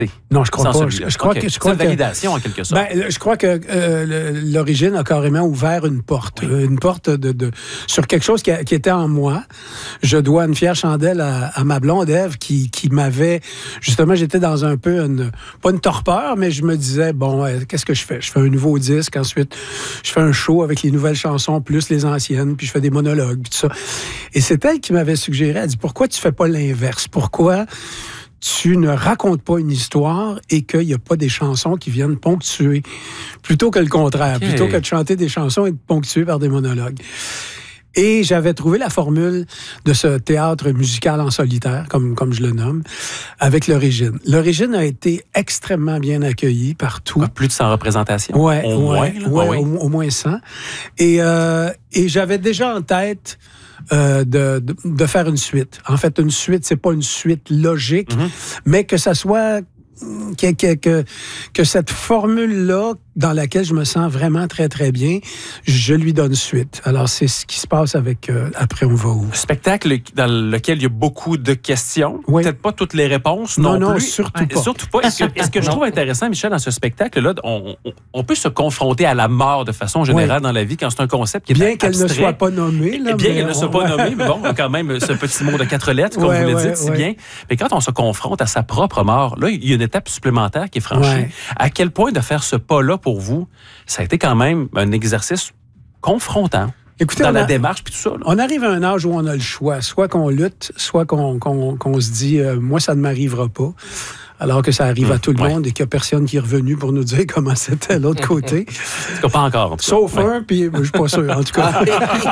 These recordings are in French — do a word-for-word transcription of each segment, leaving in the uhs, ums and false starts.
Non, je crois pas. Je, je crois okay. que je crois c'est une validation, que, en quelque sorte. Ben, je crois que euh, l'origine a carrément ouvert une porte. Oui. Une porte de, de, sur quelque chose qui, a, qui était en moi. Je dois une fière chandelle à, à ma blonde Ève qui, qui m'avait... Justement, j'étais dans un peu une... Pas une torpeur, mais je me disais, bon, euh, qu'est-ce que je fais? Je fais un nouveau disque, ensuite, je fais un show avec les nouvelles chansons, plus les anciennes, puis je fais des monologues, puis tout ça. Et c'est elle qui m'avait suggéré, elle dit, pourquoi tu fais pas l'inverse? Pourquoi tu ne racontes pas une histoire et qu'il n'y a pas des chansons qui viennent ponctuer, plutôt que le contraire, okay. plutôt que de chanter des chansons et de ponctuer par des monologues. Et j'avais trouvé la formule de ce théâtre musical en solitaire, comme, comme je le nomme, avec l'Origine. L'Origine a été extrêmement bien accueillie partout. Ah, plus de cent représentations? Ouais, au ouais, moins, ouais, ah, oui. au, au moins cent. Et, euh, et j'avais déjà en tête... Euh, de, de, de faire une suite. En fait, une suite, c'est pas une suite logique, mm-hmm. mais que ça soit... Que, que, que, que cette formule-là, dans laquelle je me sens vraiment très, très bien, je lui donne suite. Alors, c'est ce qui se passe avec euh, Après, on va où? Un spectacle dans lequel il y a beaucoup de questions. Oui. Peut-être pas toutes les réponses non, non, non plus. surtout pas. Surtout pas. Est-ce que, est-ce que je trouve intéressant, Michel, dans ce spectacle-là, on, on, on peut se confronter à la mort de façon générale oui. dans la vie quand c'est un concept qui est bien abstrait. Bien qu'elle ne soit pas nommée. Là, bien mais qu'elle ne soit pas nommée, mais bon, quand même, ce petit mot de quatre lettres, comme ouais, vous le ouais, dites si ouais. bien. Mais quand on se confronte à sa propre mort, là, il y a une étape supplémentaire qui est franchie. Ouais. À quel point de faire ce pas-là pour vous, ça a été quand même un exercice confrontant. Écoutez, dans la a, démarche puis tout ça. Là. On arrive à un âge où on a le choix. Soit qu'on lutte, soit qu'on, qu'on, qu'on se dit euh, « moi, ça ne m'arrivera pas ». Alors que ça arrive mmh, à tout le ouais. monde et qu'il n'y a personne qui est revenu pour nous dire comment c'était de l'autre côté. En tout cas, pas encore. En tout Sauf cas. un, ouais. puis je ne suis pas sûr, en tout cas.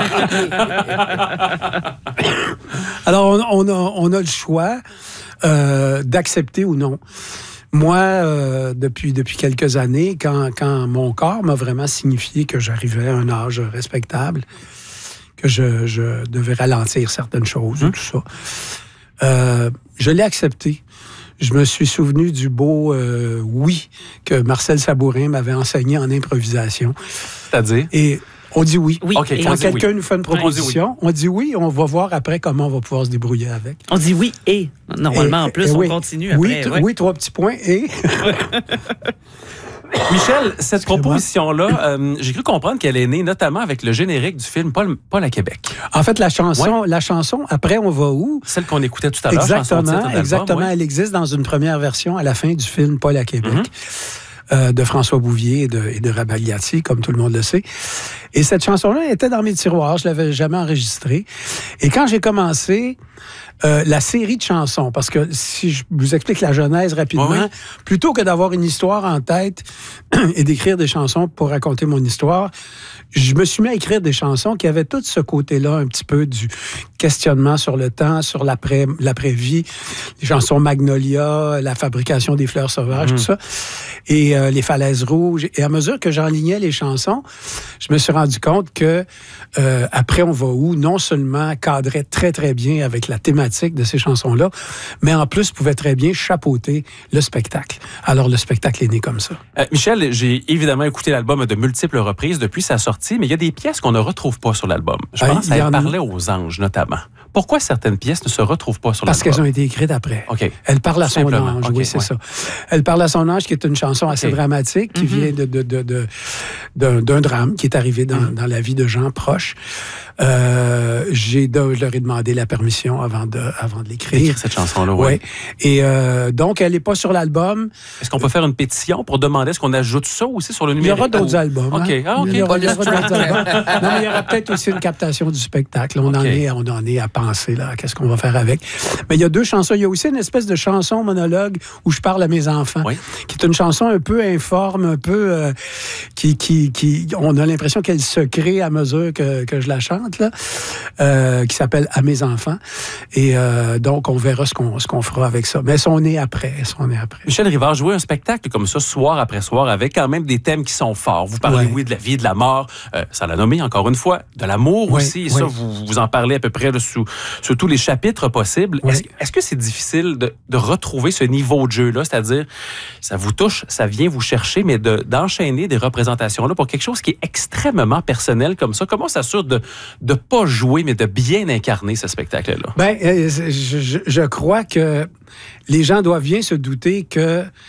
Alors, on, on, a, on a le choix euh, d'accepter ou non. Moi, euh, depuis, depuis quelques années, quand, quand mon corps m'a vraiment signifié que j'arrivais à un âge respectable, que je, je devais ralentir certaines choses, mmh. tout ça, euh, je l'ai accepté. Je me suis souvenu du beau euh, « oui » que Marcel Sabourin m'avait enseigné en improvisation. C'est-à-dire? Et on dit oui. oui. Okay. Quand quelqu'un oui. nous fait une proposition, on dit oui. On dit oui, on va voir après comment on va pouvoir se débrouiller avec. On dit oui et. Normalement, et, en plus, et on oui. continue oui, après. T- ouais. Oui, trois petits points et... Michel, cette proposition-là, euh, j'ai cru comprendre qu'elle est née notamment avec le générique du film Paul, Paul à Québec. En fait, la chanson, ouais. la chanson Après, on va où? Celle qu'on écoutait tout à l'heure. Exactement, exactement. Ouais. Elle existe dans une première version à la fin du film Paul à Québec. Mm-hmm. Euh, de François Bouvier et de, et de Rabagliati, comme tout le monde le sait. Et cette chanson-là était dans mes tiroirs, je l'avais jamais enregistrée. Et quand j'ai commencé euh, la série de chansons, parce que si je vous explique la genèse rapidement, oui. plutôt que d'avoir une histoire en tête et d'écrire des chansons pour raconter mon histoire, je me suis mis à écrire des chansons qui avaient tout ce côté-là, un petit peu du questionnement sur le temps, sur l'après, l'après-vie, les chansons Magnolia, la fabrication des fleurs sauvages, mmh. tout ça, et euh, les falaises rouges. Et à mesure que j'enlignais les chansons, je me suis rendu compte que euh, Après, on va où, non seulement cadrait très, très bien avec la thématique de ces chansons-là, mais en plus pouvait très bien chapeauter le spectacle. Alors, le spectacle est né comme ça. Euh, Michel, j'ai évidemment écouté l'album à de multiples reprises depuis sa sortie, mais il y a des pièces qu'on ne retrouve pas sur l'album. Je pense qu'elle ah, parlait aux anges, notamment. Pourquoi certaines pièces ne se retrouvent pas sur Parce l'album? Parce qu'elles ont été écrites après. Okay. Elle parle à son Simplement. ange, okay, oui, c'est ouais. ça. Elle parle à son ange, qui est une chanson assez okay. dramatique, qui mm-hmm. vient de, de, de, de, d'un, d'un drame qui est arrivé dans, mm-hmm. dans la vie de gens proches. Euh, j'ai de, je leur ai demandé la permission avant de, avant de l'écrire. Écrire cette chanson-là, oui. Ouais. Et euh, donc, elle n'est pas sur l'album. Est-ce qu'on peut faire une pétition pour demander est-ce qu'on ajoute ça aussi sur le numérique? Il y aura d'autres oh. albums. OK. Hein? Ah, okay. Il y aura, il y aura d'autres albums. Non, mais il y aura peut-être aussi une captation du spectacle. On, okay. en, est, on en est à penser, là, qu'est-ce qu'on va faire avec. Mais il y a deux chansons. Il y a aussi une espèce de chanson monologue où je parle à mes enfants, oui. qui est une chanson un peu informe, un peu... Euh, qui, qui, qui, on a l'impression qu'elle se crée à mesure que, que je la chante, là. Euh, qui s'appelle « À mes enfants ». Et euh, donc, on verra ce qu'on, ce qu'on fera avec ça. Mais on est après, on est après. Michel Rivard, jouer un spectacle comme ça, soir après soir, avec quand même des thèmes qui sont forts. Vous parlez, ouais. oui, de la vie, de la mort. Euh, ça l'a nommé, encore une fois, de l'amour ouais, aussi. Et ouais. ça, vous, vous en parlez à peu près là, sous, sous tous les chapitres possibles. Ouais. Est-ce, est-ce que c'est difficile de, de retrouver ce niveau de jeu-là? C'est-à-dire, ça vous touche, ça vient vous chercher, mais de, d'enchaîner des représentations-là pour quelque chose qui est extrêmement personnel comme ça. Comment on s'assure de, de pas jouer, mais de bien incarner ce spectacle-là? Bien, euh, je, je crois que les gens doivent bien se douter que